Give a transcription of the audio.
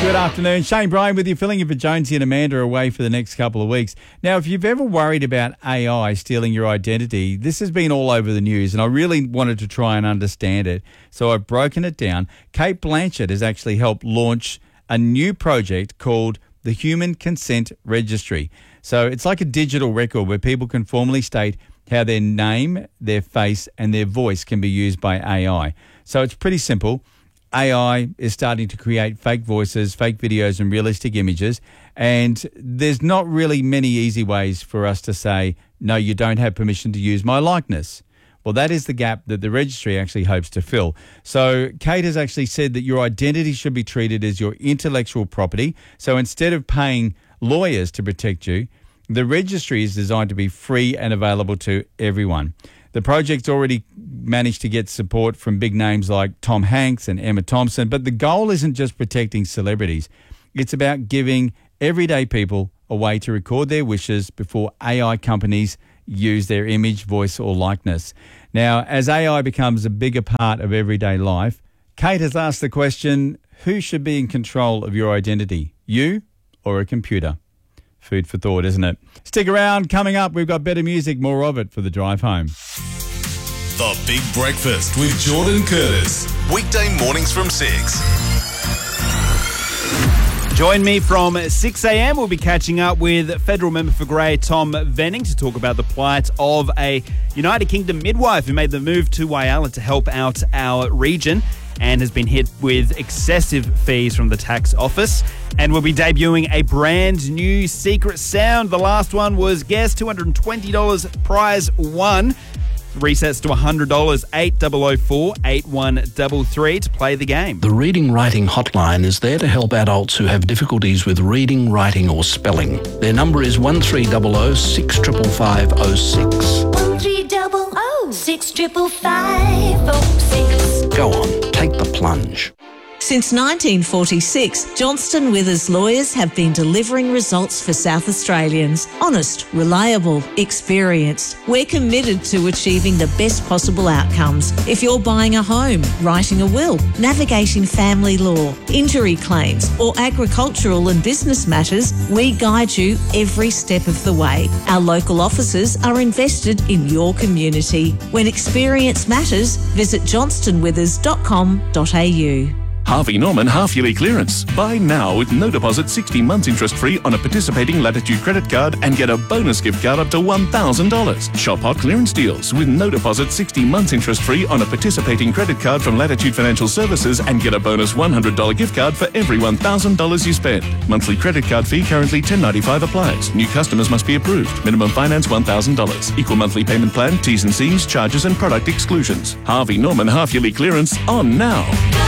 Good afternoon. Shane Bryan with you, filling in for Jonesy and Amanda away for the next couple of weeks. Now, if you've ever worried about AI stealing your identity, this has been all over the news, and I really wanted to try and understand it. So I've broken it down. Cate Blanchett has actually helped launch a new project called the Human Consent Registry. So it's like a digital record where people can formally state how their name, their face, and their voice can be used by AI. So it's pretty simple. AI is starting to create fake voices, fake videos, and realistic images. And there's not really many easy ways for us to say, no, you don't have permission to use my likeness. Well, that is the gap that the registry actually hopes to fill. So Cate has actually said that your identity should be treated as your intellectual property. So instead of paying lawyers to protect you, the registry is designed to be free and available to everyone. The project's already managed to get support from big names like Tom Hanks and Emma Thompson, but the goal isn't just protecting celebrities. It's about giving everyday people a way to record their wishes before AI companies use their image, voice, or likeness. Now, as AI becomes a bigger part of everyday life, Cate has asked the question, who should be in control of your identity, you or a computer? Food for thought, isn't it? Stick around. Coming up, we've got better music, more of it for the drive home. The Big Breakfast with Jordan Curtis. Weekday mornings from 6. Join me from 6 a.m. We'll be catching up with Federal Member for Grey Tom Venning to talk about the plight of a United Kingdom midwife who made the move to Whyalla to help out our region and has been hit with excessive fees from the tax office. And we'll be debuting a brand new secret sound. The last one was, guess, $220 prize won. Resets to $100, 8004 8133 to play the game. The Reading Writing Hotline is there to help adults who have difficulties with reading, writing or spelling. Their number is 1300 65506. 1300 65506. Go on, take the plunge. Since 1946, Johnston Withers lawyers have been delivering results for South Australians. Honest, reliable, experienced. We're committed to achieving the best possible outcomes. If you're buying a home, writing a will, navigating family law, injury claims, or agricultural and business matters, we guide you every step of the way. Our local offices are invested in your community. When experience matters, visit johnstonwithers.com.au. Harvey Norman half-yearly clearance. Buy now with no deposit, 60 months interest-free on a participating Latitude credit card and get a bonus gift card up to $1,000. Shop hot clearance deals with no deposit, 60 months interest-free on a participating credit card from Latitude Financial Services and get a bonus $100 gift card for every $1,000 you spend. Monthly credit card fee currently $10.95 applies. New customers must be approved. Minimum finance $1,000. Equal monthly payment plan, T's and C's, charges and product exclusions. Harvey Norman half-yearly clearance on now.